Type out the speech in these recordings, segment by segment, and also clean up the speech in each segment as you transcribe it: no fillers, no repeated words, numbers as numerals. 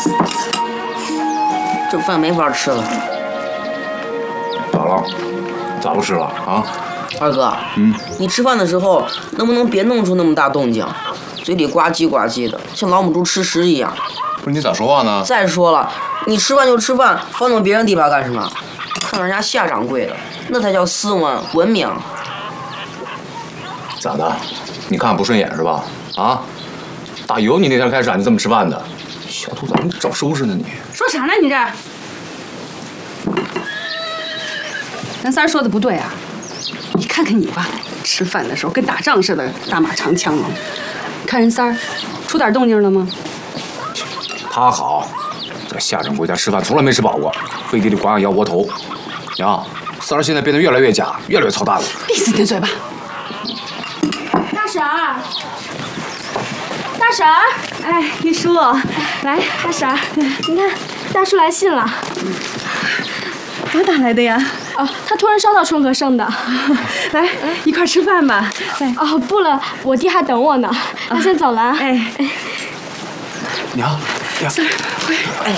这饭没法吃了。 咋了？咋不吃了啊？ 二哥，你吃饭的时候能不能别弄出那么大动静，嘴里呱唧呱唧的，像老母猪吃食一样？ 不是你咋说话呢？ 再说了，你吃饭就吃饭，翻动别人地盘干什么？看人家夏掌柜的，那才叫斯文文明。 咋的？你看不顺眼是吧？啊？打由你那天开始，俺就这么吃饭的。小兔崽子，你找收拾呢你？ 说啥呢你这？咱三儿说的不对啊！你看看你吧，吃饭的时候跟打仗似的，大马长枪啊！看人三儿，出点动静了吗？ 他好，在夏掌柜家吃饭从来没吃饱过，背地里光想要窝头。娘，三儿现在变得越来越假，越来越操蛋了。 闭死你的嘴巴！ 大婶儿，大婶儿， 哎，玉叔，来， 大婶儿，你看大叔来信了。 怎么打来的呀？ 哦，他突然捎到春和盛的。 来，一块吃饭吧。来， 哦，不了，我弟还等我呢。我先走了啊。 哎， 娘， 三儿，回。哎。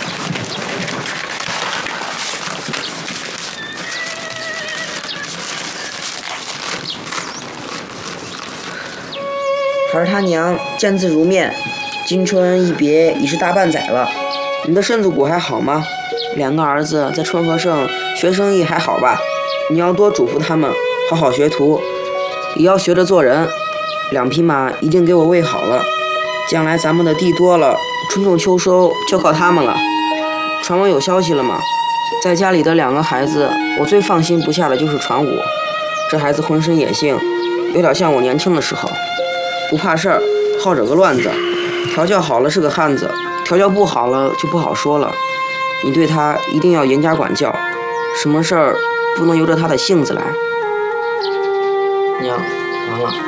孩儿他娘见字如面，今春一别已是大半载了。你的身子骨还好吗？2个儿子在春和盛学生意还好吧？你要多嘱咐他们，好好学徒，也要学着做人。2匹马一定给我喂好了，将来咱们的地多了，春种秋收就靠他们了。传闻有消息了吗？在家里的2个孩子，我最放心不下的就是传武。这孩子浑身野性，有点像我年轻的时候。不怕事儿，好惹个乱子，调教好了是个汉子，调教不好了就不好说了。你对他一定要严加管教，什么事儿不能由着他的性子来。娘，完了，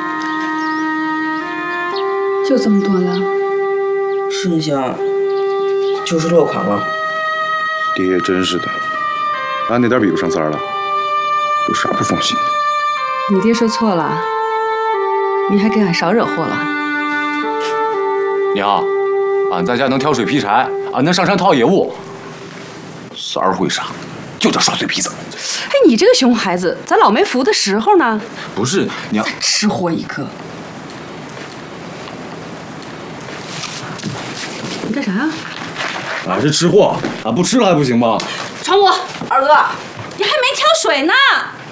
就这么多了？ 剩下就是落款了。 爹也真是的，俺哪点比不上三儿了？有啥不放心的？ 你爹说错了。你还给俺少惹祸了。 娘，俺在家能挑水劈柴，俺能上山套野物。三儿会啥？就叫耍嘴皮子。 哎，你这个熊孩子，咱老没福的时候呢。 不是娘， 吃货一个。你干啥呀？ 俺是吃货，俺不吃了还不行吗？ 传武， 二哥， 你还没挑水呢。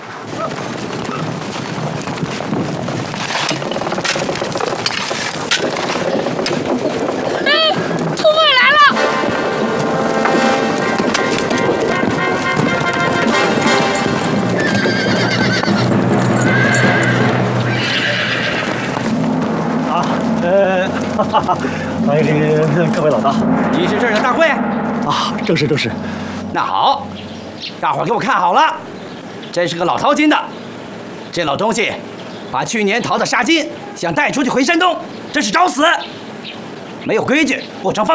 欢迎各位老大， 你是这儿的大会啊？正是正是。 那好，大伙儿给我看好了，这是个老淘金的，这老东西把去年淘的沙金想带出去回山东，这是找死，没有规矩，不成方。